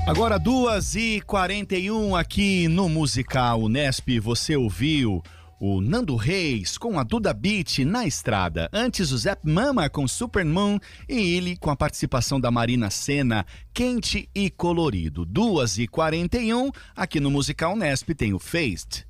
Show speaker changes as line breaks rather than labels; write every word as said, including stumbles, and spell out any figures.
Agora duas e quarenta e um aqui no Musical Unesp, você ouviu o Nando Reis com a Duda Beat na estrada. Antes o Zap Mama com Supermoon e ele com a participação da Marina Sena, Quente e Colorido. duas e quarenta e um aqui no Musical Unesp tem o Faced.